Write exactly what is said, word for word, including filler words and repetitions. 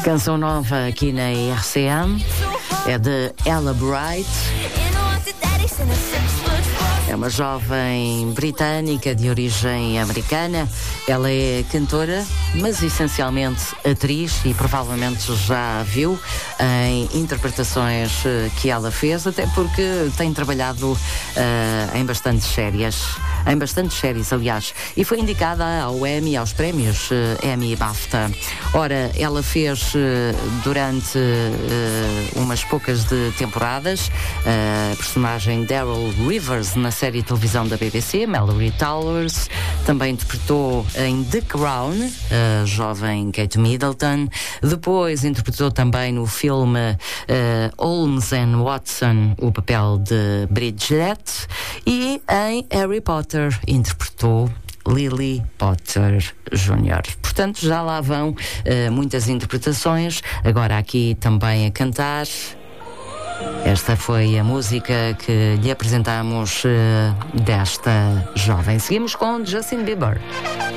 Canção nova aqui na R C M é de Ella Bright. É uma jovem britânica de origem americana. Ela é cantora, mas essencialmente atriz, e provavelmente já viu em interpretações que ela fez, até porque tem trabalhado uh, em bastantes séries, em bastantes séries, aliás, e foi indicada ao Emmy, aos prémios uh, Emmy e BAFTA. Ora, ela fez uh, durante uh, umas poucas de temporadas uh, a personagem Daryl Rivers na série de televisão da B B C, Mallory Towers. Também interpretou em The Crown a jovem Kate Middleton. Depois interpretou também no filme uh, Holmes and Watson o papel de Bridget, e em Harry Potter interpretou Lily Potter Júnior Portanto, já lá vão uh, muitas interpretações. Agora aqui também a cantar. Esta foi a música que lhe apresentamos uh, desta jovem. Seguimos com Justin Bieber.